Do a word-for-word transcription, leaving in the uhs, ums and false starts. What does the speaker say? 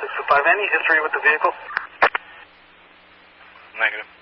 six two five. Any history with the vehicle? Negative.